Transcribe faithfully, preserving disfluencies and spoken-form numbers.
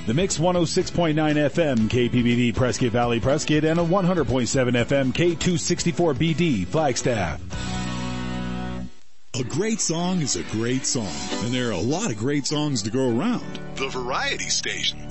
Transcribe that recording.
The Mix one oh six point nine F M, K P B D Prescott Valley Prescott, and a one hundred point seven F M, K two sixty-four B D Flagstaff. A great song is a great song, and there are a lot of great songs to go around. The Variety Station.